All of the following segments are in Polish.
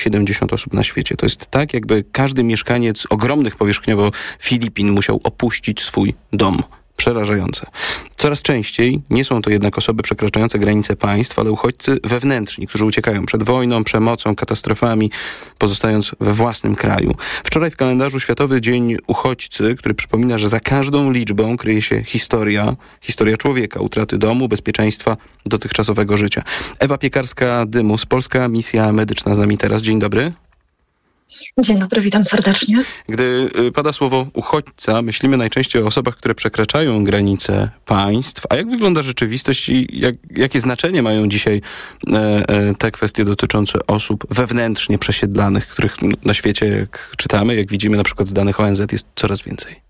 70 osób na świecie. To jest tak, jakby każdy mieszkaniec ogromnych powierzchniowo Filipin musiał opuścić swój dom. Przerażające. Coraz częściej nie są to jednak osoby przekraczające granice państw, ale uchodźcy wewnętrzni, którzy uciekają przed wojną, przemocą, katastrofami, pozostając we własnym kraju. Wczoraj w kalendarzu Światowy Dzień Uchodźcy, który przypomina, że za każdą liczbą kryje się historia człowieka, utraty domu, bezpieczeństwa, dotychczasowego życia. Ewa Piekarska-Dymus, Polska Misja Medyczna z nami teraz. Dzień dobry. Dzień dobry, witam serdecznie. Gdy pada słowo uchodźca, myślimy najczęściej o osobach, które przekraczają granice państw. A jak wygląda rzeczywistość i jakie znaczenie mają dzisiaj te kwestie dotyczące osób wewnętrznie przesiedlanych, których na świecie, jak czytamy, jak widzimy na przykład z danych ONZ, jest coraz więcej?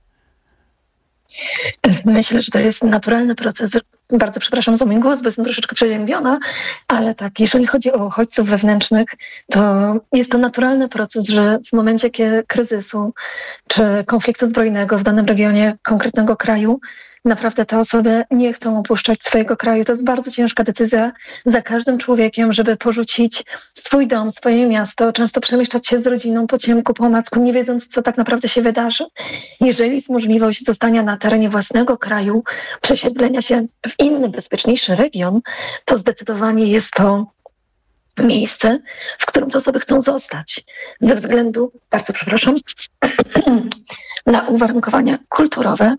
Myślę, że to jest naturalny proces. Bardzo przepraszam za mój głos, bo jestem troszeczkę przeziębiona, ale tak, jeżeli chodzi o uchodźców wewnętrznych, to jest to naturalny proces, że w momencie kryzysu czy konfliktu zbrojnego w danym regionie konkretnego kraju, naprawdę te osoby nie chcą opuszczać swojego kraju. To jest bardzo ciężka decyzja za każdym człowiekiem, żeby porzucić swój dom, swoje miasto, często przemieszczać się z rodziną po ciemku, po omacku, nie wiedząc, co tak naprawdę się wydarzy. Jeżeli jest możliwość zostania na terenie własnego kraju, przesiedlenia się w inny, bezpieczniejszy region, to zdecydowanie jest to miejsce, w którym te osoby chcą zostać. Ze względu, bardzo przepraszam, na uwarunkowania kulturowe,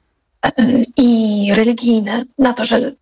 i religijne, na to, że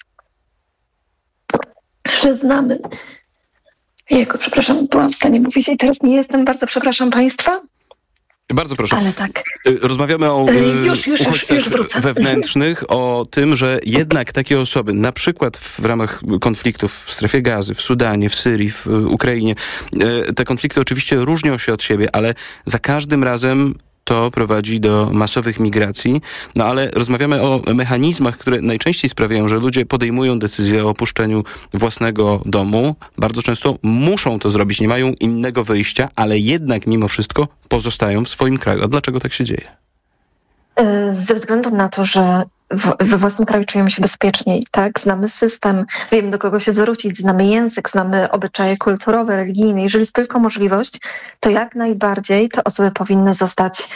znamy. Przepraszam, byłam w stanie mówić i teraz nie jestem. Bardzo przepraszam Państwa. Bardzo proszę. Ale tak. Rozmawiamy o uchodźcach wewnętrznych, o tym, że jednak takie osoby, na przykład w ramach konfliktów w strefie Gazy, w Sudanie, w Syrii, w Ukrainie, te konflikty oczywiście różnią się od siebie, ale za każdym razem to prowadzi do masowych migracji, no ale rozmawiamy o mechanizmach, które najczęściej sprawiają, że ludzie podejmują decyzję o opuszczeniu własnego domu. Bardzo często muszą to zrobić, nie mają innego wyjścia, ale jednak mimo wszystko pozostają w swoim kraju. A dlaczego tak się dzieje? Ze względu na to, że we własnym kraju czujemy się bezpieczniej, tak? Znamy system, wiemy do kogo się zwrócić, znamy język, znamy obyczaje kulturowe, religijne. Jeżeli jest tylko możliwość, to jak najbardziej te osoby powinny zostać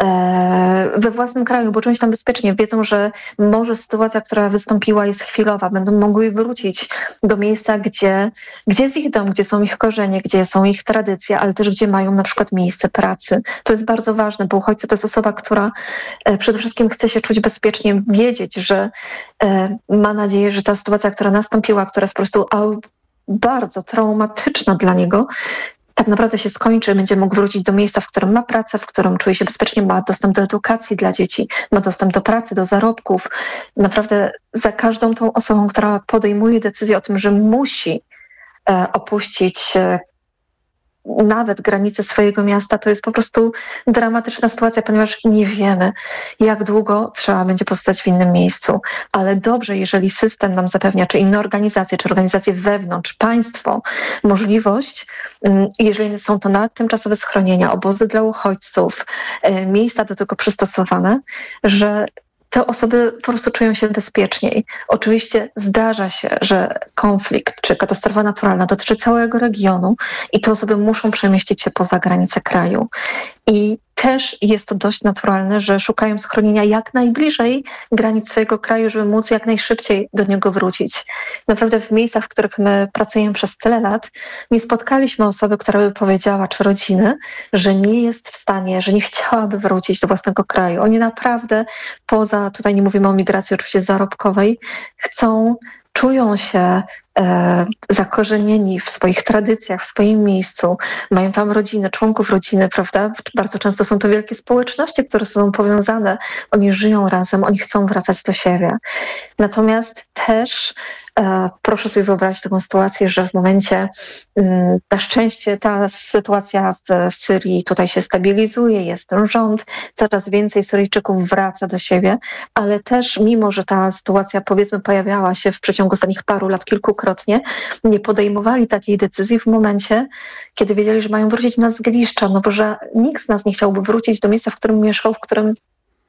we własnym kraju, bo czują się tam bezpiecznie. Wiedzą, że może sytuacja, która wystąpiła, jest chwilowa. Będą mogły wrócić do miejsca, gdzie jest ich dom, gdzie są ich korzenie, gdzie są ich tradycje, ale też gdzie mają na przykład miejsce pracy. To jest bardzo ważne, bo uchodźca to jest osoba, która przede wszystkim chce się czuć bezpiecznie, wiedzieć, że ma nadzieję, że ta sytuacja, która nastąpiła, która jest po prostu bardzo traumatyczna dla niego, tak naprawdę się skończy, będzie mógł wrócić do miejsca, w którym ma pracę, w którym czuje się bezpiecznie, ma dostęp do edukacji dla dzieci, ma dostęp do pracy, do zarobków. Naprawdę za każdą tą osobą, która podejmuje decyzję o tym, że musi opuścić nawet granice swojego miasta, to jest po prostu dramatyczna sytuacja, ponieważ nie wiemy, jak długo trzeba będzie pozostać w innym miejscu. Ale dobrze, jeżeli system nam zapewnia, czy inne organizacje, czy organizacje wewnątrz, państwo, możliwość, jeżeli są to nawet tymczasowe schronienia, obozy dla uchodźców, miejsca do tego przystosowane, że te osoby po prostu czują się bezpieczniej. Oczywiście zdarza się, że konflikt czy katastrofa naturalna dotyczy całego regionu i te osoby muszą przemieścić się poza granice kraju. I też jest to dość naturalne, że szukają schronienia jak najbliżej granic swojego kraju, żeby móc jak najszybciej do niego wrócić. Naprawdę w miejscach, w których my pracujemy przez tyle lat, nie spotkaliśmy osoby, która by powiedziała, czy rodziny, że nie jest w stanie, że nie chciałaby wrócić do własnego kraju. Oni naprawdę tutaj nie mówimy o migracji oczywiście zarobkowej, czują się zakorzenieni w swoich tradycjach, w swoim miejscu, mają tam rodziny, członków rodziny, prawda? Bardzo często są to wielkie społeczności, które są powiązane, oni żyją razem, oni chcą wracać do siebie. Natomiast też proszę sobie wyobrazić taką sytuację, że w momencie, na szczęście ta sytuacja w Syrii tutaj się stabilizuje, jest ten rząd, coraz więcej Syryjczyków wraca do siebie, ale też mimo, że ta sytuacja powiedzmy pojawiała się w przeciągu ostatnich paru lat kilkukrotnie, nie podejmowali takiej decyzji w momencie, kiedy wiedzieli, że mają wrócić na zgliszcza, no bo że nikt z nas nie chciałby wrócić do miejsca, w którym mieszkał, w którym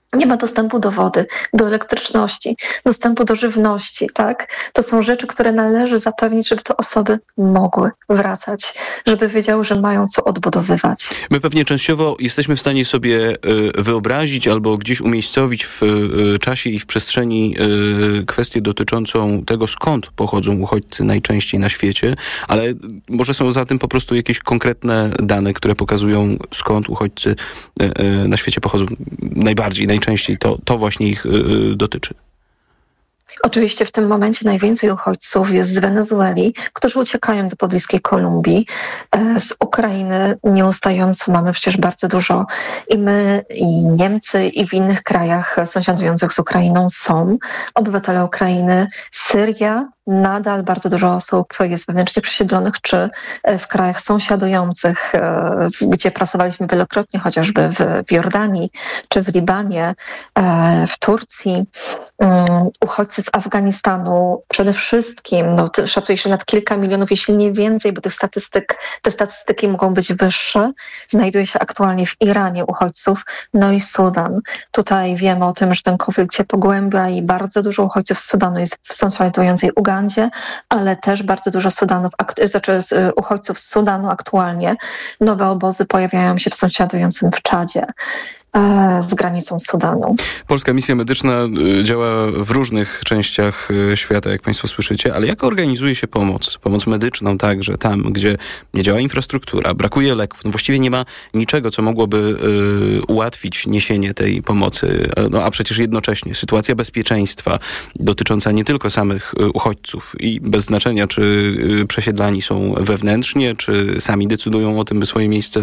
Nie ma dostępu do wody, do elektryczności, dostępu do żywności, tak? To są rzeczy, które należy zapewnić, żeby te osoby mogły wracać, żeby wiedziały, że mają co odbudowywać. My pewnie częściowo jesteśmy w stanie sobie wyobrazić albo gdzieś umiejscowić w czasie i w przestrzeni kwestię dotyczącą tego, skąd pochodzą uchodźcy najczęściej na świecie, ale może są za tym po prostu jakieś konkretne dane, które pokazują, skąd uchodźcy na świecie pochodzą najczęściej to właśnie ich dotyczy. Oczywiście w tym momencie najwięcej uchodźców jest z Wenezueli, którzy uciekają do pobliskiej Kolumbii. Z Ukrainy nieustająco mamy przecież bardzo dużo i my, i Niemcy, i w innych krajach sąsiadujących z Ukrainą są obywatele Ukrainy. Syria, nadal bardzo dużo osób jest wewnętrznie przesiedlonych, czy w krajach sąsiadujących, gdzie pracowaliśmy wielokrotnie, chociażby w Jordanii, czy w Libanie, w Turcji. Uchodźcy z Afganistanu przede wszystkim, szacuje się nad kilka milionów, jeśli nie więcej, bo te statystyki mogą być wyższe. Znajduje się aktualnie w Iranie uchodźców, no i Sudan. Tutaj wiemy o tym, że ten konflikt się pogłębia i bardzo dużo uchodźców z Sudanu jest w sąsiadującej Ugandzie, ale też bardzo dużo uchodźców z Sudanu aktualnie. Nowe obozy pojawiają się w sąsiadującym w Czadzie z granicą Sudanu. Polska Misja Medyczna działa w różnych częściach świata, jak Państwo słyszycie, ale jak organizuje się pomoc medyczną także tam, gdzie nie działa infrastruktura, brakuje leków, właściwie nie ma niczego, co mogłoby ułatwić niesienie tej pomocy, a przecież jednocześnie sytuacja bezpieczeństwa dotycząca nie tylko samych uchodźców i bez znaczenia, czy przesiedlani są wewnętrznie, czy sami decydują o tym, by swoje miejsce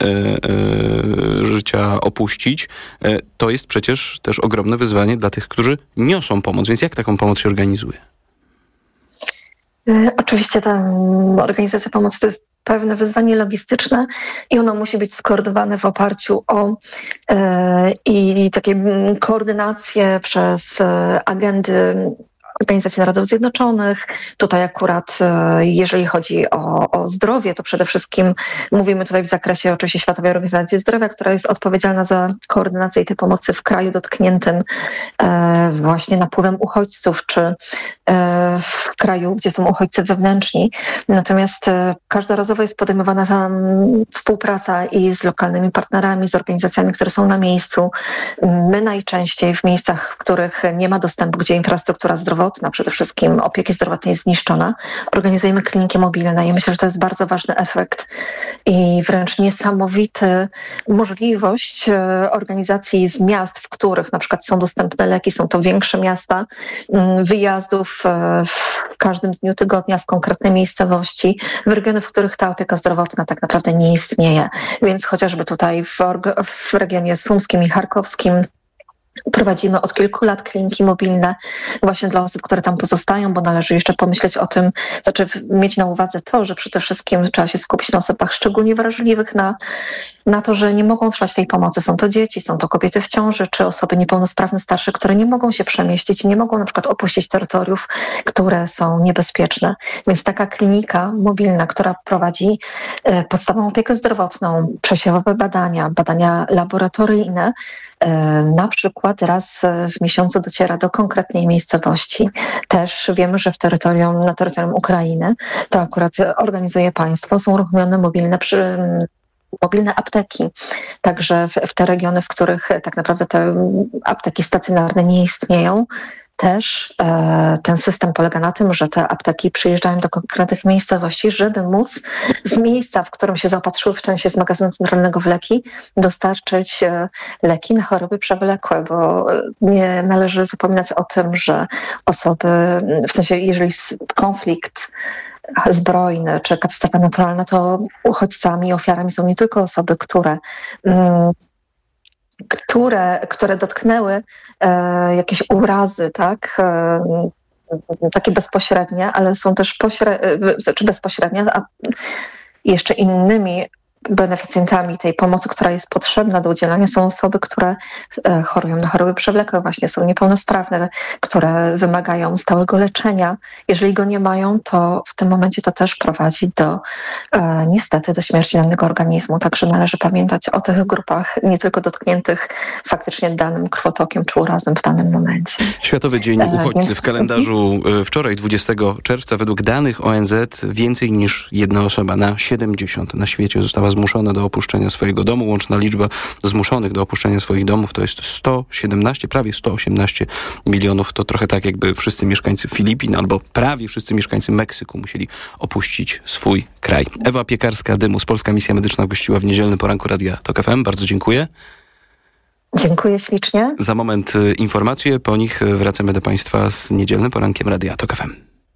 życia opuścić. To jest przecież też ogromne wyzwanie dla tych, którzy niosą pomoc. Więc jak taką pomoc się organizuje? Oczywiście ta organizacja pomocy to jest pewne wyzwanie logistyczne i ono musi być skoordynowane w oparciu o i takie koordynacje przez agendy Organizacji Narodów Zjednoczonych. Tutaj akurat, jeżeli chodzi o zdrowie, to przede wszystkim mówimy tutaj w zakresie oczywiście Światowej Organizacji Zdrowia, która jest odpowiedzialna za koordynację tej pomocy w kraju dotkniętym właśnie napływem uchodźców, czy w kraju, gdzie są uchodźcy wewnętrzni. Natomiast każdorazowo jest podejmowana tam współpraca i z lokalnymi partnerami, z organizacjami, które są na miejscu. My najczęściej w miejscach, w których nie ma dostępu, gdzie infrastruktura zdrowotna, przede wszystkim opieki zdrowotnej jest zniszczona, organizujemy kliniki mobilne i myślę, że to jest bardzo ważny efekt i wręcz niesamowity możliwość organizacji z miast, w których na przykład są dostępne leki, są to większe miasta, wyjazdów w każdym dniu tygodnia w konkretnej miejscowości, w regiony, w których ta opieka zdrowotna tak naprawdę nie istnieje. Więc chociażby tutaj w regionie sumskim i charkowskim prowadzimy od kilku lat kliniki mobilne właśnie dla osób, które tam pozostają, bo należy jeszcze pomyśleć o tym, mieć na uwadze to, że przede wszystkim trzeba się skupić na osobach szczególnie wrażliwych na to, że nie mogą trwać tej pomocy. Są to dzieci, są to kobiety w ciąży, czy osoby niepełnosprawne starsze, które nie mogą się przemieścić i nie mogą na przykład opuścić terytoriów, które są niebezpieczne. Więc taka klinika mobilna, która prowadzi podstawową opiekę zdrowotną, przesiewowe badania laboratoryjne, na przykład raz w miesiącu dociera do konkretnej miejscowości. Też wiemy, że na terytorium Ukrainy to akurat organizuje państwo, są uruchomione mobilne apteki. Także w te regiony, w których tak naprawdę te apteki stacjonarne nie istnieją, też ten system polega na tym, że te apteki przyjeżdżają do konkretnych miejscowości, żeby móc z miejsca, w którym się zaopatrzyły w części z magazynu centralnego w leki, dostarczyć leki na choroby przewlekłe, bo nie należy zapominać o tym, że osoby, w sensie jeżeli konflikt zbrojny czy katastrofa naturalna, to uchodźcami, ofiarami są nie tylko osoby, które dotknęły jakieś urazy, tak, takie bezpośrednie, ale są też bezpośrednie, a jeszcze innymi beneficjentami tej pomocy, która jest potrzebna do udzielania, są osoby, które chorują na choroby przewlekłe, właśnie są niepełnosprawne, które wymagają stałego leczenia. Jeżeli go nie mają, to w tym momencie to też prowadzi niestety do śmierci danego organizmu. Także należy pamiętać o tych grupach nie tylko dotkniętych faktycznie danym krwotokiem czy urazem w danym momencie. Światowy Dzień Uchodźcy w kalendarzu wczoraj, 20 czerwca, według danych ONZ więcej niż jedna osoba na 70 na świecie została zmuszona do opuszczenia swojego domu. Łączna liczba zmuszonych do opuszczenia swoich domów to jest 117, prawie 118 milionów. To trochę tak, jakby wszyscy mieszkańcy Filipin albo prawie wszyscy mieszkańcy Meksyku musieli opuścić swój kraj. Ewa Piekarska-Dymus, Polska Misja Medyczna, gościła w niedzielnym poranku Radia TOK FM. Bardzo dziękuję. Dziękuję ślicznie. Za moment informacje, po nich wracamy do Państwa z niedzielnym porankiem Radia TOK FM.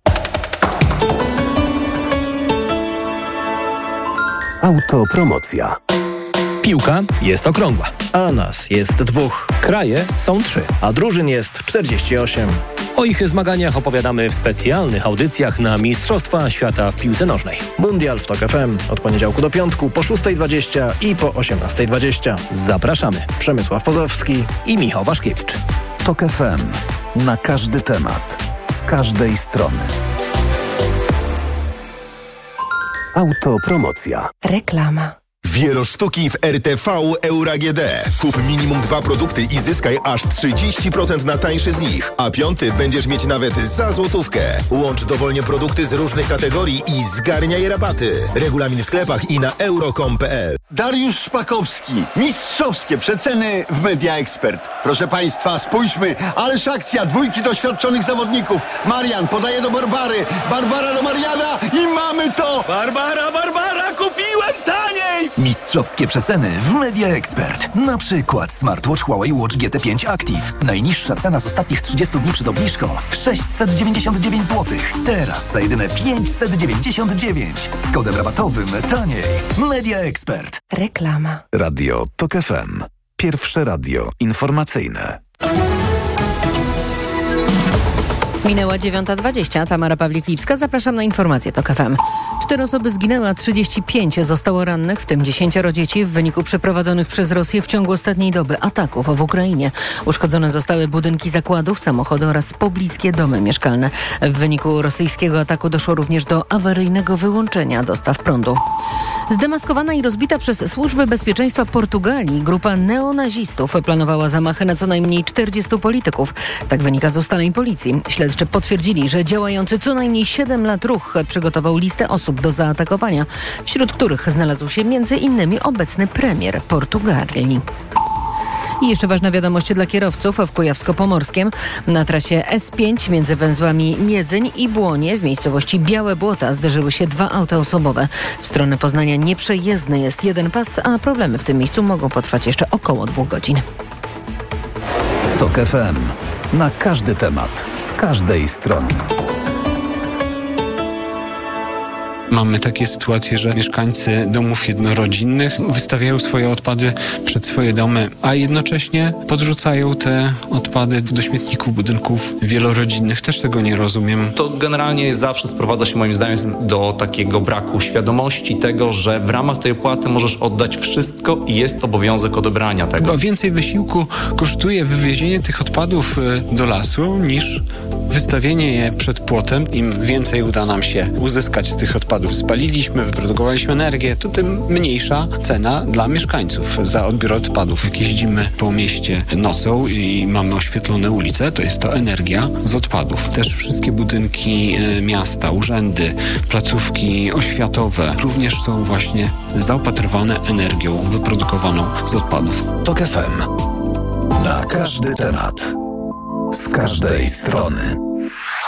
Autopromocja. Piłka jest okrągła. A nas jest 2. Kraje są 3. A drużyn jest 48. O ich zmaganiach opowiadamy w specjalnych audycjach na Mistrzostwa Świata w piłce nożnej. Mundial w TOK FM od poniedziałku do piątku po 6:20 i po 18:20. Zapraszamy. Przemysław Pozowski i Michał Waszkiewicz. TOK FM. Na każdy temat. Z każdej strony. Autopromocja. Reklama. Wielosztuki w RTV Euro AGD. Kup minimum 2 produkty i zyskaj aż 30% na tańszy z nich. A 5 będziesz mieć nawet za złotówkę. Łącz dowolnie produkty z różnych kategorii i zgarniaj rabaty. Regulamin w sklepach i na euro.com.pl. Dariusz Szpakowski. Mistrzowskie przeceny w Media Expert. Proszę Państwa, spójrzmy. Ależ akcja. 2 doświadczonych zawodników. Marian podaje do Barbary. Barbara do Mariana i mamy to. Barbara, kupiłem taniej! Mistrzowskie przeceny w Media Expert. Na przykład smartwatch Huawei Watch GT5 Active. Najniższa cena z ostatnich 30 dni przed obniżką 699 zł. Teraz za jedyne 599. Z kodem rabatowym taniej. Media Expert. Reklama. Radio TOK FM. Pierwsze radio informacyjne. Minęła 9:20. Tamara Pawlik-Lipska. Zapraszam na informacje TOK FM. 4 osoby zginęły, a 35 zostało rannych, w tym 10 dzieci w wyniku przeprowadzonych przez Rosję w ciągu ostatniej doby ataków w Ukrainie. Uszkodzone zostały budynki zakładów, samochody oraz pobliskie domy mieszkalne. W wyniku rosyjskiego ataku doszło również do awaryjnego wyłączenia dostaw prądu. Zdemaskowana i rozbita przez służby bezpieczeństwa Portugalii grupa neonazistów planowała zamachy na co najmniej 40 polityków. Tak wynika z ustaleń policji. Śledczy potwierdzili, że działający co najmniej 7 lat ruch przygotował listę osób do zaatakowania, wśród których znalazł się m.in. obecny premier Portugalii. I jeszcze ważna wiadomość dla kierowców w Kujawsko-Pomorskiem. Na trasie S5 między węzłami Miedzeń i Błonie w miejscowości Białe Błota zderzyły się 2 auta osobowe. W stronę Poznania nieprzejezdny jest jeden pas, a problemy w tym miejscu mogą potrwać jeszcze około 2 godzin. TOK FM. Na każdy temat. Z każdej strony. Mamy takie sytuacje, że mieszkańcy domów jednorodzinnych wystawiają swoje odpady przed swoje domy, a jednocześnie podrzucają te odpady do śmietników budynków wielorodzinnych. Też tego nie rozumiem. To generalnie zawsze sprowadza się moim zdaniem do takiego braku świadomości tego, że w ramach tej opłaty możesz oddać wszystko i jest obowiązek odebrania tego. Chyba więcej wysiłku kosztuje wywiezienie tych odpadów do lasu niż wystawienie je przed płotem. Im więcej uda nam się uzyskać z tych odpadów, spaliliśmy, wyprodukowaliśmy energię, to tym mniejsza cena dla mieszkańców za odbiór odpadów. Jak jeździmy po mieście nocą i mamy oświetlone ulice, to jest to energia z odpadów. Też wszystkie budynki miasta, urzędy, placówki oświatowe również są właśnie zaopatrywane energią wyprodukowaną z odpadów. TOK FM. Na każdy temat. Z każdej strony.